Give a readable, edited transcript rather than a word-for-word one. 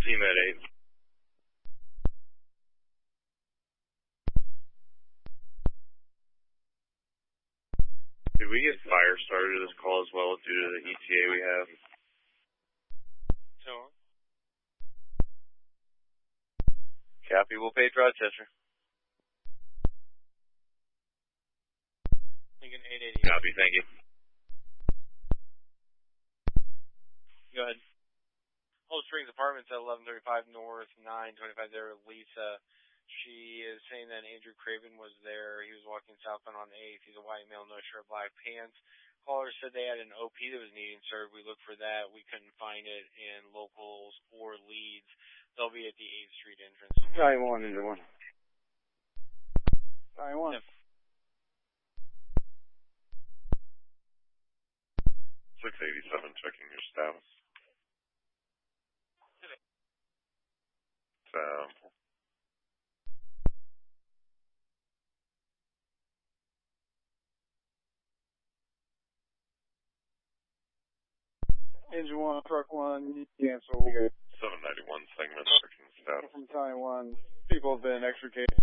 Team at 8. Did we get fire started to this call as well due to the ETA we have? So. Copy, we'll page Rochester. Lincoln 880. Copy, thank you. Go ahead. Old Springs Apartments at 1135 North, 925 there with Lisa. She is saying that Andrew Craven was there. He was walking southbound on 8th. He's a white male, no shirt, black pants. Caller said they had an OP that was needing served. We looked for that. We couldn't find it in locals or leads. They'll be at the 8th Street entrance. Taiwan into one. Taiwan. Yep. 687, checking your status. Engine 1, truck 1, cancel. 791 segment, checking status. From Taiwan, people have been extricated